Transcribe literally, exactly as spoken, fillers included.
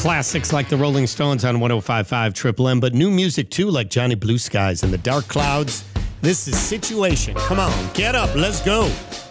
classics like the Rolling Stones on one oh five point five Triple M, but new music too, like Johnny Blue Skies and the Dark Clouds. This is Situation. Come on, get up, let's go.